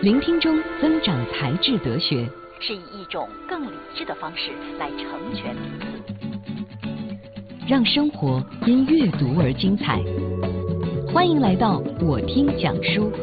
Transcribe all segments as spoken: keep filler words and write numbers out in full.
聆听中增长才智德学， 是以一种更理智的方式来成全彼此， 让生活因阅读而精彩。欢迎来到我听讲书。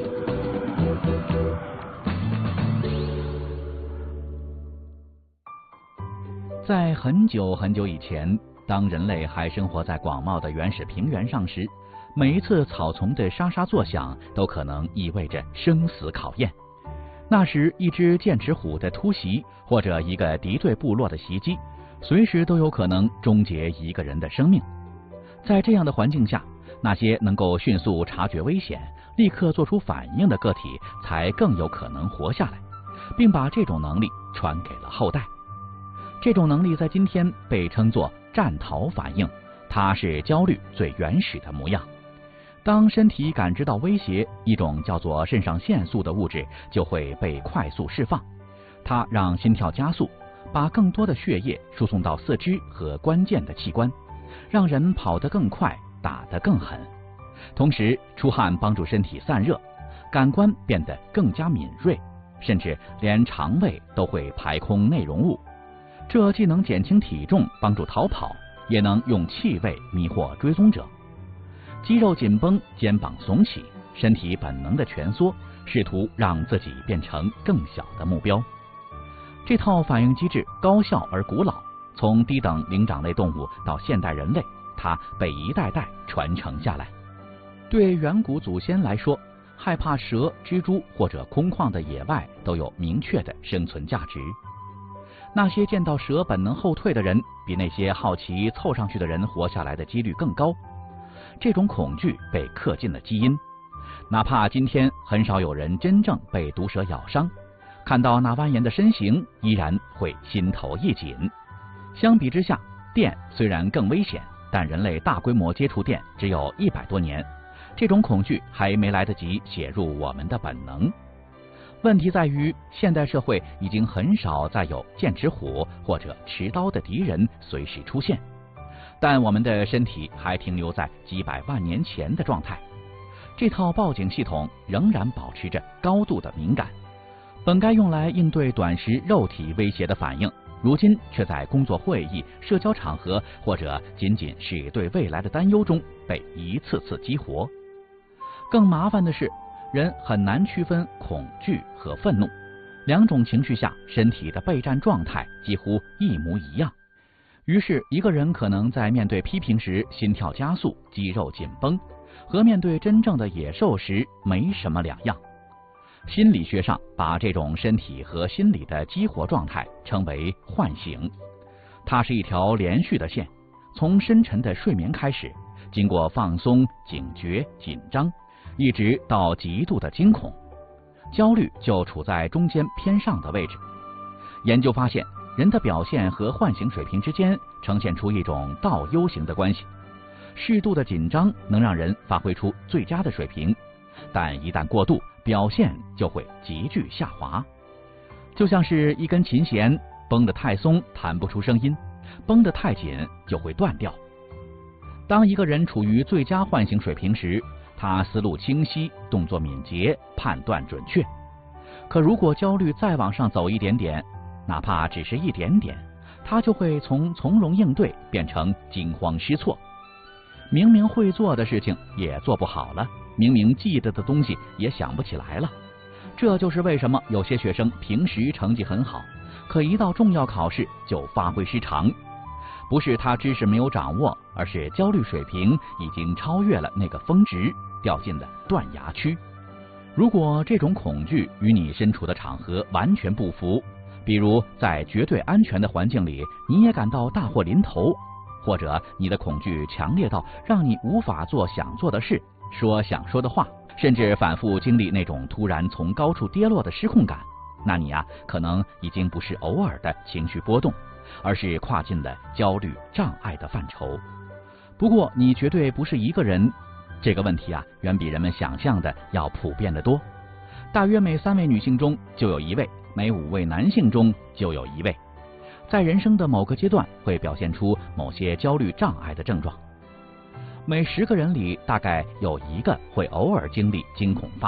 在很久很久以前，当人类还生活在广袤的原始平原上时，每一次草丛的沙沙作响都可能意味着生死考验。那时，一只剑齿虎的突袭或者一个敌对部落的袭击，随时都有可能终结一个人的生命。在这样的环境下，那些能够迅速察觉危险、立刻做出反应的个体才更有可能活下来，并把这种能力传给了后代。这种能力在今天被称作战逃反应，它是焦虑最原始的模样。当身体感知到威胁，一种叫做肾上腺素的物质就会被快速释放，它让心跳加速，把更多的血液输送到四肢和关键的器官，让人跑得更快，打得更狠。同时，出汗帮助身体散热，感官变得更加敏锐，甚至连肠胃都会排空内容物。这既能减轻体重，帮助逃跑，也能用气味迷惑追踪者。肌肉紧绷，肩膀耸起，身体本能的蜷缩，试图让自己变成更小的目标。这套反应机制高效而古老，从低等灵长类动物到现代人类，它被一代代传承下来。对远古祖先来说，害怕蛇、蜘蛛或者空旷的野外都有明确的生存价值。那些见到蛇本能后退的人，比那些好奇凑上去的人活下来的几率更高。这种恐惧被刻进了基因，哪怕今天很少有人真正被毒蛇咬伤，看到那蜿蜒的身形，依然会心头一紧。相比之下，电虽然更危险，但人类大规模接触电只有一百多年，这种恐惧还没来得及写入我们的本能。问题在于，现代社会已经很少再有剑齿虎或者持刀的敌人随时出现，但我们的身体还停留在几百万年前的状态。这套报警系统仍然保持着高度的敏感，本该用来应对短时肉体威胁的反应，如今却在工作会议、社交场合或者仅仅是对未来的担忧中被一次次激活。更麻烦的是，人很难区分恐惧和愤怒，两种情绪下身体的备战状态几乎一模一样。于是，一个人可能在面对批评时心跳加速、肌肉紧绷，和面对真正的野兽时没什么两样。心理学上把这种身体和心理的激活状态称为唤醒，它是一条连续的线，从深沉的睡眠开始，经过放松、警觉、紧张，一直到极度的惊恐，焦虑就处在中间偏上的位置。研究发现，人的表现和唤醒水平之间呈现出一种倒 U 型的关系。适度的紧张能让人发挥出最佳的水平，但一旦过度，表现就会急剧下滑。就像是一根琴弦，绷得太松弹不出声音，绷得太紧就会断掉。当一个人处于最佳唤醒水平时，他思路清晰，动作敏捷，判断准确。可如果焦虑再往上走一点点，哪怕只是一点点，他就会从从容应对变成惊慌失措。明明会做的事情也做不好了，明明记得的东西也想不起来了。这就是为什么有些学生平时成绩很好，可一到重要考试就发挥失常。不是他知识没有掌握，而是焦虑水平已经超越了那个峰值，掉进了断崖区。如果这种恐惧与你身处的场合完全不符，比如在绝对安全的环境里，你也感到大祸临头，或者你的恐惧强烈到让你无法做想做的事，说想说的话，甚至反复经历那种突然从高处跌落的失控感，那你啊，可能已经不是偶尔的情绪波动，而是跨进了焦虑障碍的范畴。不过你绝对不是一个人，这个问题啊，远比人们想象的要普遍得多。大约每三位女性中就有一位，每五位男性中就有一位，在人生的某个阶段会表现出某些焦虑障碍的症状。每十个人里大概有一个会偶尔经历惊恐发作，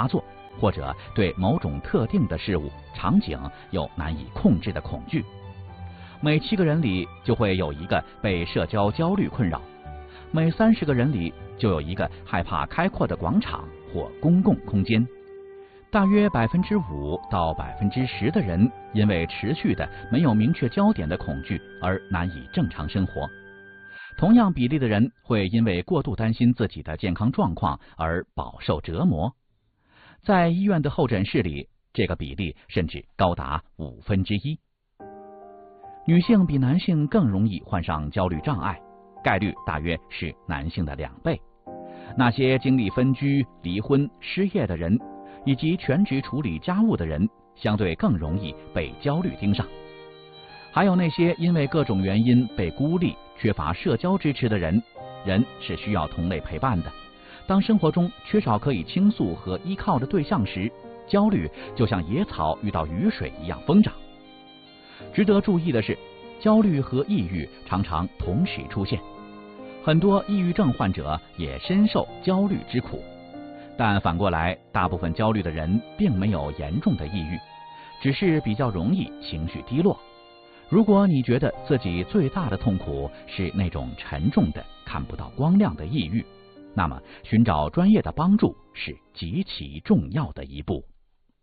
或者对某种特定的事物、场景有难以控制的恐惧。每七个人里就会有一个被社交焦虑困扰，每三十个人里就有一个害怕开阔的广场或公共空间。大约百分之五到百分之十的人因为持续的没有明确焦点的恐惧而难以正常生活。同样比例的人会因为过度担心自己的健康状况而饱受折磨。在医院的候诊室里，这个比例甚至高达五分之一。女性比男性更容易患上焦虑障碍，概率大约是男性的两倍。那些经历分居、离婚、失业的人，以及全职处理家务的人，相对更容易被焦虑盯上。还有那些因为各种原因被孤立、缺乏社交支持的人，人是需要同类陪伴的。当生活中缺少可以倾诉和依靠的对象时，焦虑就像野草遇到雨水一样疯长。值得注意的是，焦虑和抑郁常常同时出现，很多抑郁症患者也深受焦虑之苦。但反过来，大部分焦虑的人并没有严重的抑郁，只是比较容易情绪低落。如果你觉得自己最大的痛苦是那种沉重的、看不到光亮的抑郁，那么寻找专业的帮助是极其重要的一步。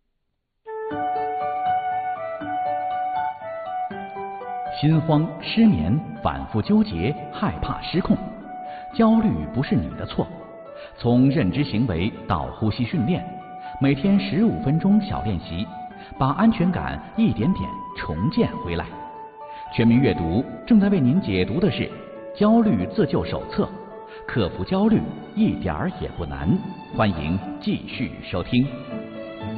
心慌、失眠、反复纠结、害怕失控，焦虑不是你的错。从认知行为到呼吸训练，每天十五分钟小练习，把安全感一点点重建回来。全民阅读正在为您解读的是《焦虑自救手册》，克服焦虑一点儿也不难。欢迎继续收听。